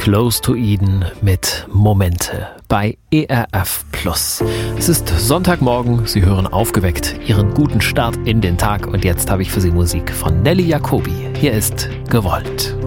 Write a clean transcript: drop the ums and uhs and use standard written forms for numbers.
Close to Eden mit Momente bei ERF Plus. Es ist Sonntagmorgen, Sie hören Aufgeweckt, Ihren guten Start in den Tag und jetzt habe ich für Sie Musik von Nelly Jacobi. Hier ist Gewollt.